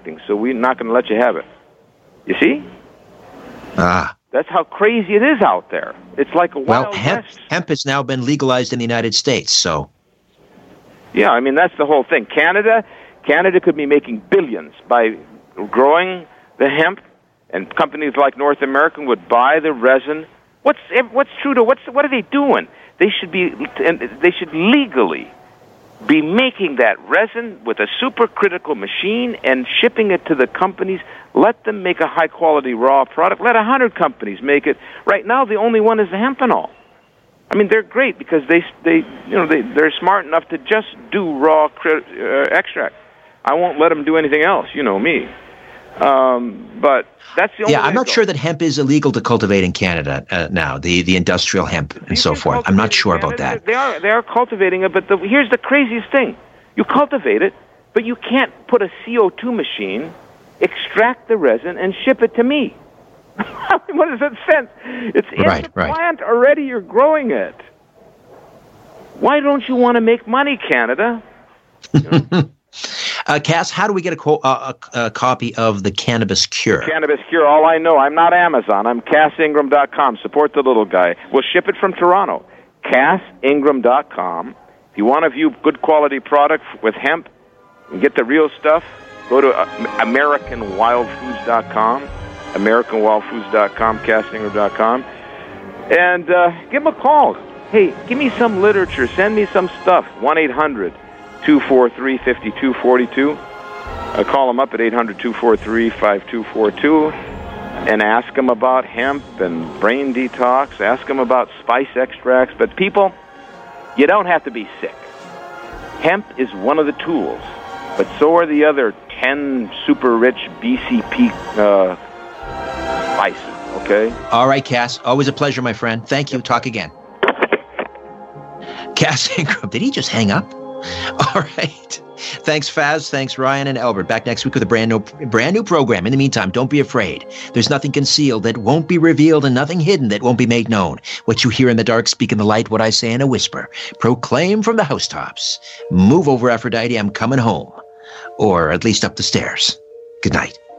acting, so we're not going to let you have it. You see? That's how crazy it is out there. It's like a wild west. Hemp has now been legalized in the United States, so. Yeah, I mean, that's the whole thing. Canada could be making billions by growing the hemp, and companies like North American would buy the resin. What are they doing? They should legally be making that resin with a supercritical machine and shipping it to the companies. Let them make a high-quality raw product. Let 100 companies make it. Right now, the only one is the hempanol. I mean, they're great because they're smart enough to just do raw extract. I won't let them do anything else. You know me. But that's the only way I'm not sure that hemp is illegal to cultivate in Canada now, the industrial hemp and so forth. I'm not sure about that. They are cultivating it, but here's the craziest thing. You cultivate it, but you can't put a CO2 machine, extract the resin, and ship it to me. What does that sense? It's in the plant already. You're growing it. Why don't you want to make money, Canada? Cass, how do we get a copy of The Cannabis Cure? Cannabis Cure, all I know. I'm not Amazon. I'm CassIngram.com. Support the little guy. We'll ship it from Toronto. CassIngram.com. If you want to view good quality product with hemp and get the real stuff, go to AmericanWildFoods.com. AmericanWildFoods.com, CassIngram.com. And give them a call. Hey, give me some literature. Send me some stuff. 1-800-243-5242. Call them up at 800-243-5242 and ask them about hemp and brain detox. Ask them about spice extracts. But people, you don't have to be sick. Hemp is one of the tools, but so are the other 10 super rich BCP spices, okay? All right, Cass. Always a pleasure, my friend. Thank you. Talk again. Cass Ingram. Did he just hang up? All right. Thanks, Faz. Thanks, Ryan and Albert. Back next week with a brand new program. In the meantime, don't be afraid. There's nothing concealed that won't be revealed and nothing hidden that won't be made known. What you hear in the dark, speak in the light. What I say in a whisper. Proclaim from the housetops. Move over, Aphrodite. I'm coming home. Or at least up the stairs. Good night.